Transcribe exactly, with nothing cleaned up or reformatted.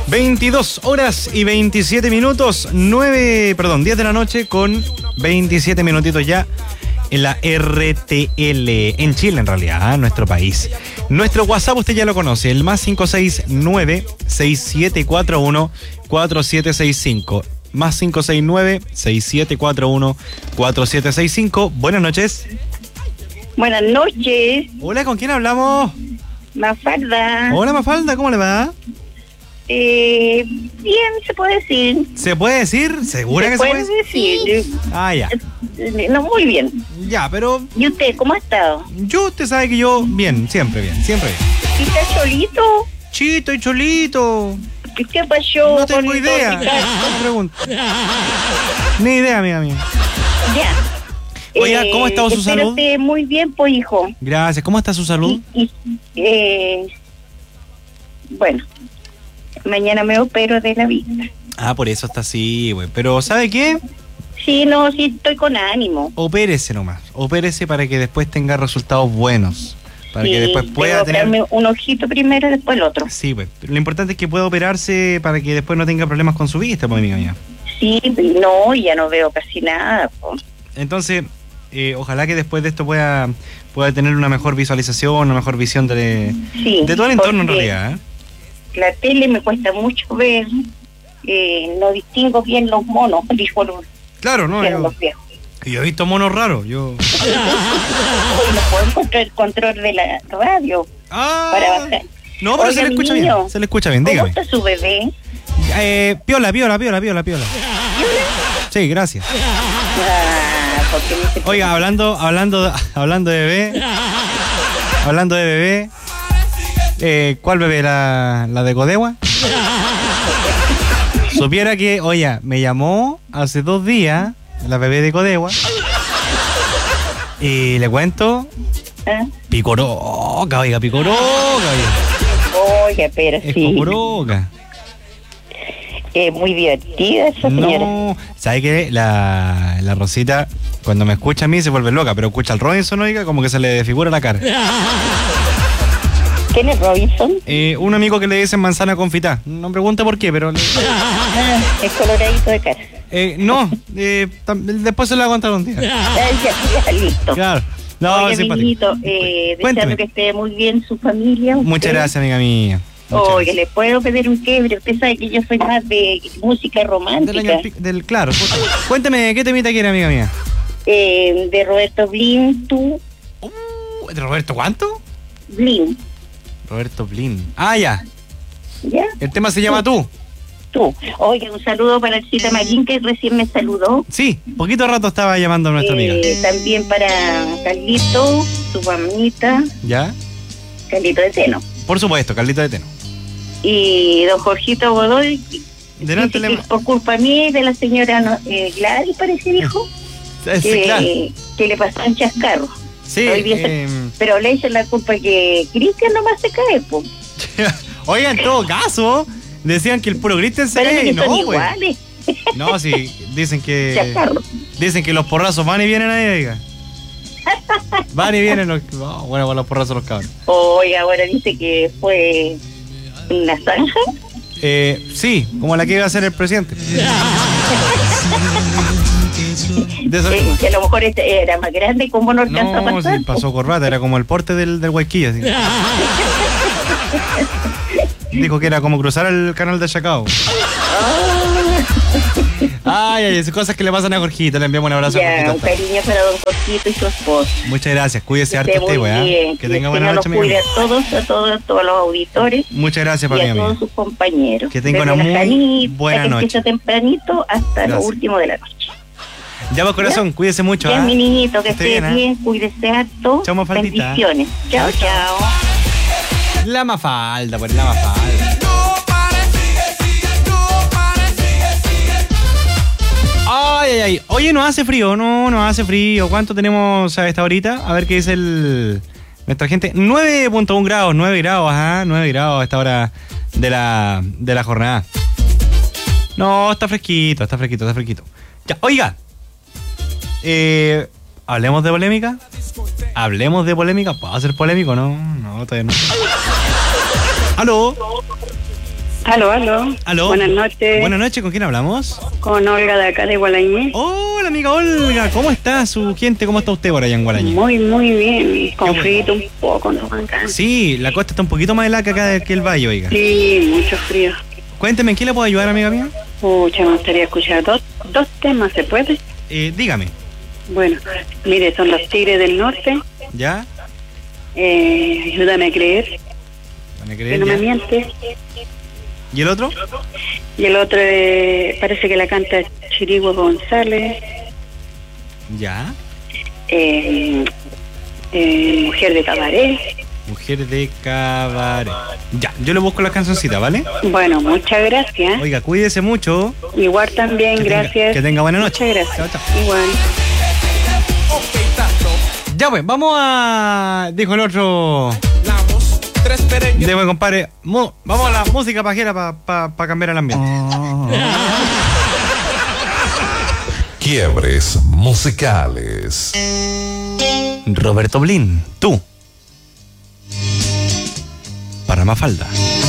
veintidós horas y veintisiete minutos, nueve, perdón, diez de la noche con veintisiete minutitos ya en la R T L, en Chile en realidad, ¿eh? Nuestro país. Nuestro WhatsApp usted ya lo conoce, el más cinco seis nueve, seis siete cuatro uno, cuatro siete seis cinco. Más cinco seis nueve, seis siete cuatro uno, cuatro siete seis cinco. Buenas noches. Buenas noches. Hola, ¿con quién hablamos? Mafalda. Hola, Mafalda, ¿cómo le va? Eh, bien, se puede decir. ¿Se puede decir? ¿Segura se que puede se puede decir? decir? Ah, ya. No, muy bien. Ya, pero... ¿Y usted, cómo ha estado? Yo, usted sabe que yo, bien, siempre bien, siempre bien. ¿Y está cholito? Chito y cholito. ¿Qué pasó? No tengo con idea. No pregunto. Ni idea, amiga mía. Ya. Oiga, ¿cómo ha estado su salud? Espérate, muy bien, pues, hijo. Gracias. ¿Cómo está su salud? Y, y, eh, bueno, mañana me opero de la vista. Ah, por eso está así, güey. Pero, ¿sabe qué? Sí, no, sí estoy con ánimo. Opérese nomás. Opérese para que después tenga resultados buenos. Para sí, que después pueda tener... operarme un ojito primero y después el otro. Sí, pues. Lo importante es que pueda operarse para que después no tenga problemas con su vista, pues, amiga mía. Sí, no, ya no veo casi nada, pues. Entonces, eh, ojalá que después de esto pueda, pueda tener una mejor visualización, una mejor visión de, sí, de todo el entorno en realidad, ¿eh? La tele me cuesta mucho ver, eh, no distingo bien los monos, dijo los, claro, no, yo, los viejos. Yo he visto monos raros, yo... no puedo encontrar el control de la radio ah, para bajar. No, pero Oiga, se le escucha niño, bien, se le escucha bien, dígame. ¿Cómo está su bebé? Eh, piola, piola, piola, piola, piola. Sí, gracias. Ah, porque me dice... Oiga, hablando, hablando, hablando de bebé, hablando de bebé, eh, ¿cuál bebé? ¿La, la de Codegua? Supiera que, oye, me llamó hace dos días la bebé de Codegua y le cuento, ¿Ah? picoroca, oiga, picoroca, oiga. Oiga, pero es sí. picoroca. Es muy divertida esa señora. No, ¿sabe qué? La, la Rosita, cuando me escucha a mí se vuelve loca, pero escucha al Robinson, oiga, como que se le desfigura la cara. ¿Quién es Robinson? Eh, un amigo que le dicen manzana confitá. No pregunte por qué, pero... Ah, es coloradito de cara. Eh, no, eh, tam- después se lo voy a contar un día. Ah, ya, ya, listo. Claro. No, Oye, simpático. niñito, eh, Cuénteme. deseando que esté muy bien su familia. Usted. Muchas gracias, amiga mía. Muchas Oye, gracias. le puedo pedir un quiebre. Usted sabe que yo soy más de música romántica. Del año pi- del, claro. Cuénteme, ¿qué temita quiere, amiga mía? Eh, de Roberto Blin, tú. Uh, ¿de Roberto cuánto? Blin, Roberto Blin. Ah, ya. ¿ya? El tema se llama Tú. Tú. Oye, un saludo para el Cita Marín, que recién me saludó. Sí, poquito rato estaba llamando a nuestra amiga. Eh, también para Carlito, su mamita, ¿Ya? Carlito de Teno. Por supuesto, Carlito de Teno. Y don Jorgito Godoy, Delante dice le... que por culpa mía y de la señora no, eh, Gladys, parece, dijo, Sí, que, claro. que le pasó un chascarro. Sí, Hoy día se- eh, Pero le echan la culpa que Cristian nomás se cae, pues. oiga, en todo caso, decían que el puro Cristian se Parece ve que y no, son güey. iguales. No, sí, dicen que Chascarro. dicen que los porrazos van y vienen ahí, oiga. Van y vienen los... oh, bueno, con los porrazos los cabros. Hoy ahora dice que fue una zanja. Eh, sí, como la que iba a ser el presidente. De eso- Eh, que a lo mejor este era más grande, ¿cómo no alcanza a No, pasar? sí, pasó corbata, era como el porte del, del Guayquilla, así. Dijo que era como cruzar el canal de Chacao. Ay, ay, esas cosas que le pasan a Jorgito. Le enviamos un abrazo a Ya, un Jorgito. cariño para don Jorgito y su esposa. Muchas gracias, cuídese Que harto esté usted, muy weá. bien, Que tenga el buena Señor noche, los amigo. cuide a todos, a todos, a todos los auditores. Muchas gracias, Y para a mí, todos amigo. sus compañeros. Que tenga Desde una la muy Janita, buena que noche. empieza tempranito hasta Gracias. lo último de la noche. Ya, pues, corazón, cuídese mucho, Ya, ¿ah? mi niñito, que esté esté bien, bien, ¿ah? cuídese harto. Chao, Mafaldita. Bendiciones. Chao, Chao, chao. La Mafalda, pues la Mafalda. Ay, ay, ay. Oye, no hace frío, no, no hace frío. ¿Cuánto tenemos a esta horita? A ver qué dice el nuestra gente. nueve punto uno grados, nueve grados, ajá, nueve grados a esta hora de la, de la jornada. No, está fresquito, está fresquito, está fresquito. Ya, oiga. Eh, ¿hablemos de polémica? ¿Hablemos de polémica? ¿Puedo ser polémico? No, no, todavía no. ¿Aló? Aló, aló. Aló. Buenas noches. Buenas noches, ¿con quién hablamos? Con Olga de acá de Gualañé. Hola, amiga Olga, ¿cómo está su gente? ¿Cómo está usted por allá en Gualañé? Muy, muy bien. Con Qué frío un poco, ¿no? Acá. Sí, la costa está un poquito más helada que acá que el valle, oiga. Sí, mucho frío. Cuénteme, ¿en qué le puedo ayudar, amiga mía? Pucha, me gustaría escuchar dos, dos temas, ¿se puede? Eh, dígame. Bueno, mire, son los Tigres del Norte. ¿Ya? Eh, ayúdame a creer. ¿Van a Que creer no ya? me miente. ¿Y el otro? Y el otro eh, parece que la canta Chirigua González. Ya. Eh, eh, Mujer de Cabaret. Mujer de cabaret. Ya, yo le busco la cancioncita, ¿vale? Bueno, muchas gracias. Oiga, cuídese mucho. Igual también, Que tenga- gracias. que tenga buena noche. Muchas gracias. Chao, chao. Igual. Ya pues, vamos a... Dijo el otro... Tres pereños. Debo, compadre. Mu- Vamos a la música pajera para pa, pa cambiar el ambiente. Quiebres musicales. Roberto Blin, tú. Para Mafalda.